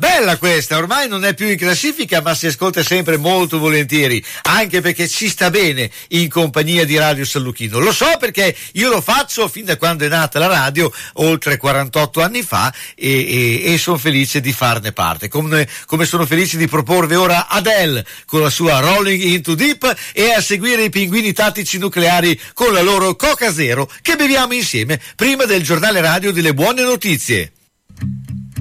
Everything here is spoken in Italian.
Bella questa, ormai non è più in classifica, ma si ascolta sempre molto volentieri, anche perché ci sta bene in compagnia di Radio San Luchino. Lo so perché io lo faccio fin da quando è nata la radio, oltre 48 anni fa, e sono felice di farne parte. Come sono felice di proporvi ora Adele con la sua Rolling Into Deep, e a seguire i Pinguini Tattici Nucleari con la loro Coca Zero, che beviamo insieme prima del giornale radio delle buone notizie.